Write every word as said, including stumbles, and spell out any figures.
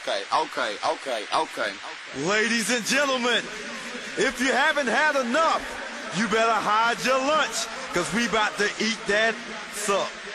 Okay, okay, okay, okay. Ladies and gentlemen, if you haven't had enough, you better hide your lunch, because we about to eat that suck.